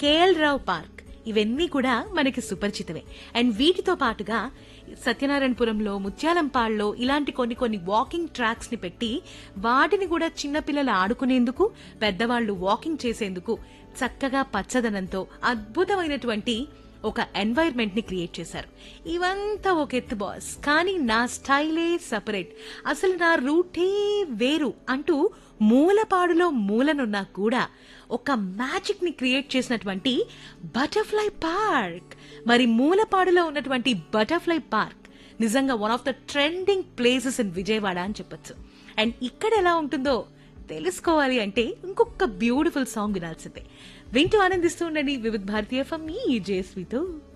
KL రావు park ఇవన్నీ కూడా మనకి సుపరిచితమే. అండ్ వీటితో పాటుగా సత్యనారాయణపురంలో, ముత్యాలంపాడులో ఇలాంటి కొన్ని వాకింగ్ ట్రాక్స్ ని పెట్టి వాటిని కూడా చిన్నపిల్లలు ఆడుకునేందుకు, పెద్దవాళ్లు వాకింగ్ చేసేందుకు చక్కగా పచ్చదనంతో అద్భుతమైనటువంటి ఒక ఎన్వైర్న్మెంట్ ని క్రియేట్ చేశారు. ఇవంతా ఒక ఎత్తు బాస్, కానీ నా స్టైలే సపరేట్, అసలు నా రూటే వేరు అంటూ మూలపాడులో మూలనున్నా కూడా ఒక మ్యాజిక్ ని క్రియేట్ చేసినటువంటి బటర్ఫ్లై పార్క్. మరి మూలపాడులో ఉన్నటువంటి బటర్ఫ్లై పార్క్ నిజంగా one of the trending places in Vijayawada అని చెప్పొచ్చు. అండ్ ఇక్కడ ఎలా ఉంటుందో తెలుసుకోవాలి అంటే ఇంకొక బ్యూటిఫుల్ సాంగ్ వినాల్సిందే. వింటూ ఆనందిస్తూ ఉండండి వివిధ భారతీయ ఎఫ్ఎం ఈ జేఎస్వితో.